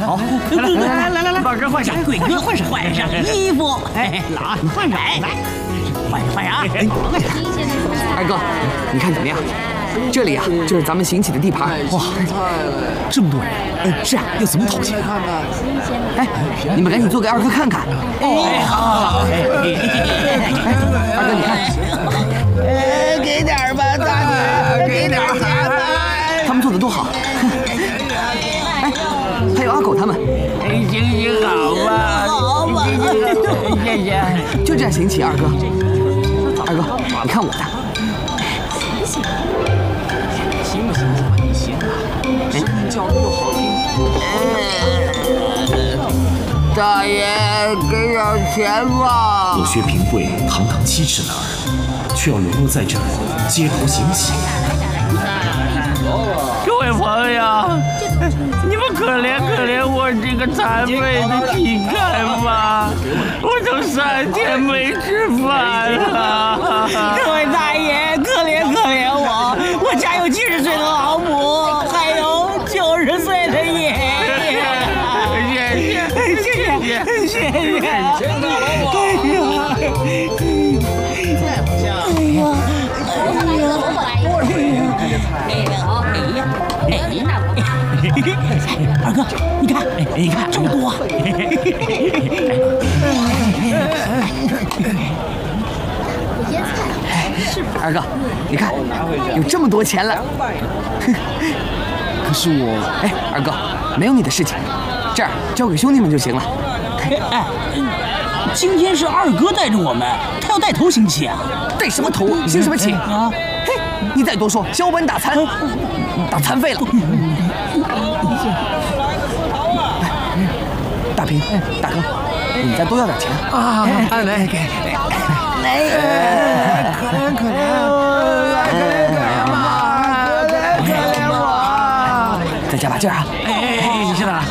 好，来，二哥换上，贵哥换上衣服，哎，来换上，来，换上啊！ 二哥，你看怎么样？这里啊，就是咱们行乞的地盘。 哇，这么多人，是啊，要怎么讨钱啊？ 哎，你们赶紧做给二哥看看。 哎，好， 二哥你看， 给点吧，大姐，给点钱吧。 他们做的多好。哎，还有阿狗他们。 行，好吧，谢谢。 就这样行乞，二哥。二哥，你看我的。行不行？你行啊，声音叫的又好听。 大爷，给点钱吧！ 我薛平贵堂堂7尺男儿，却要沦落在这街头行乞。 各位朋友，你们可怜我这个残废的乞丐吧！我都3天没吃饭了。各位大爷，可怜我家有70岁的老母，还有90岁的爷爷。谢谢。二哥，你看，这么多。 二哥，你看，有这么多钱了。 可是我， 哎，二哥，没有你的事情，这儿交给兄弟们就行了。 哎，今天是二哥带着我们，他要带头行乞啊！ 带什么头？行什么乞啊？嘿，你再多说，小本打残废了。大平，大哥，你再多要点钱啊！来，给，可怜嘛！ 再加把劲儿啊！ 你知道了。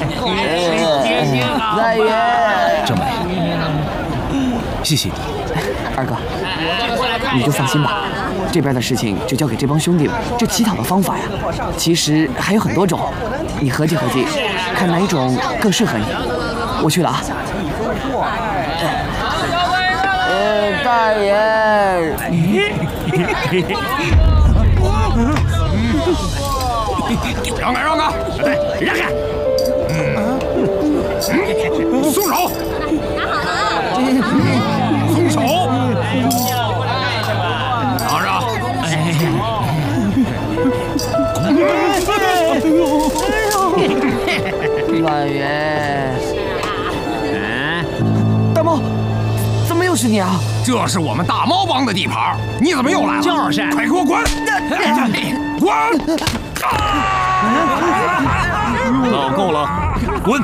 大爷， 政委，谢谢你。 二哥，你就放心吧，这边的事情就交给这帮兄弟了。这乞讨的方法呀，其实还有很多种，你合计合计，看哪一种更适合你。我去了啊。 大爷， 让开，让开！松手！松手！拿着！ 大爷， 大猫，怎么又是你啊？ 这是我们大猫帮的地盘，你怎么又来了？ 就是， 快给我滚！滚！ 闹够了，滚！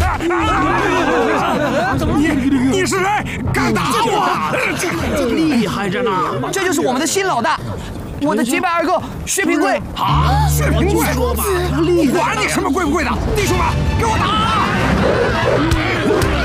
你是谁？敢打我？ 厉害着呢！ 这就是我们的新老大，我的结拜二哥薛平贵。 啊，薛平贵，管你什么贵不贵的，弟兄们，给我打！